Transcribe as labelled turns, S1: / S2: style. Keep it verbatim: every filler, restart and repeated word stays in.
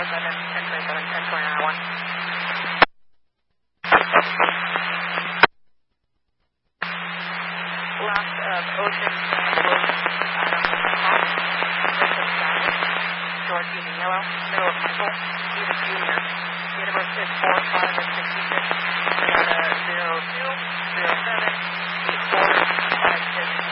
S1: seven, ten twenty-seven, ten twenty-nine, one. Last of Ocean Blue, George Union Yellow, middle of Michael, Eva Junior Date of birth is four five sixty-six, Nevada zero two zero seven eight four five six.